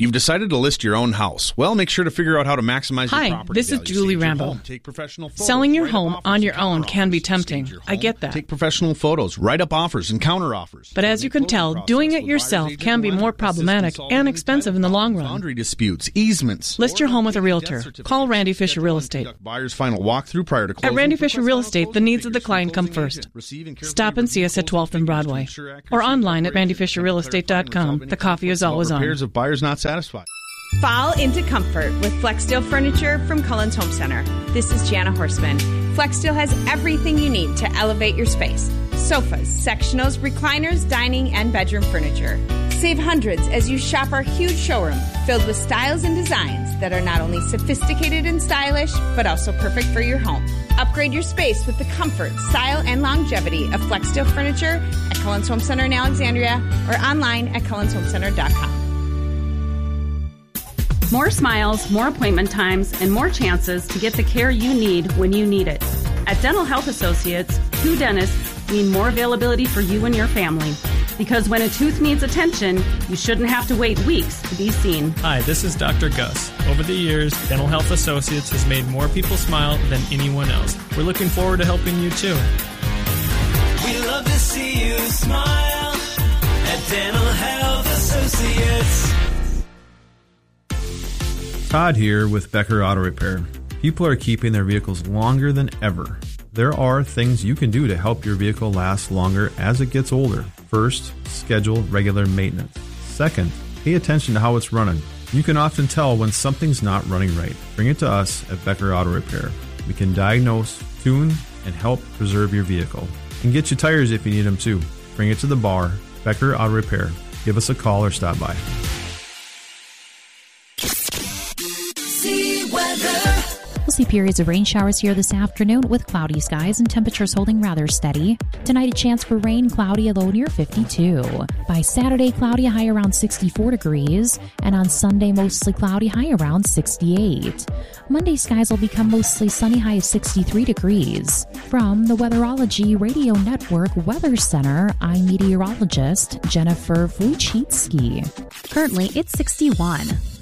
You've decided to list your own house. Well, make sure to figure out how to maximize your property Hi, this is value. Julie Stage your Rambo. home. Take professional photos. Selling your Write up home offers on and your own counter can be offers. tempting. Stage your I home. get that. Take professional photos. Write up offers and counter offers. But as you can tell, doing it yourself can be more problematic and expensive in the long run. Boundary disputes, easements. List your home with a realtor. Call Randy Fisher Real Estate. Buyer's final walkthrough prior to At closing. Randy Fisher Real Estate, the needs of the client come first. Stop and see us at 12th and Broadway. Or online at randyfisherrealestate.com. The coffee is always on. Repairs if buyer's not satisfied. Fall into comfort with Flexsteel Furniture from Cullen's Home Center. This is Jana Horstman. Flexsteel has everything you need to elevate your space. Sofas, sectionals, recliners, dining, and bedroom furniture. Save hundreds as you shop our huge showroom filled with styles and designs that are not only sophisticated and stylish, but also perfect for your home. Upgrade your space with the comfort, style, and longevity of Flexsteel Furniture at Cullen's Home Center in Alexandria or online at cullenshomecenter.com. More smiles, more appointment times, and more chances to get the care you need when you need it. At Dental Health Associates, 2 dentists mean more availability for you and your family. Because when a tooth needs attention, you shouldn't have to wait weeks to be seen. Hi, this is Dr. Gus. Over the years, Dental Health Associates has made more people smile than anyone else. We're looking forward to helping you too. We love to see you smile at Dental Health Associates. Todd here with Becker Auto Repair. People are keeping their vehicles longer than ever. There are things you can do to help your vehicle last longer as it gets older. First, schedule regular maintenance. Second, pay attention to how it's running. You can often tell when something's not running right. Bring it to us at Becker Auto Repair. We can diagnose, tune, and help preserve your vehicle. And get you tires if you need them too. Bring it to the bar. Becker Auto Repair. Give us a call or stop by. We'll see periods of rain showers here this afternoon with cloudy skies and temperatures holding rather steady. Tonight, a chance for rain, cloudy, a low near 52. By Saturday, cloudy, a high around 64 degrees. And on Sunday, mostly cloudy, high around 68. Monday, skies will become mostly sunny, high of 63 degrees. From the Weatherology Radio Network Weather Center, I'm meteorologist Jennifer Wojcicki. Currently, it's 61.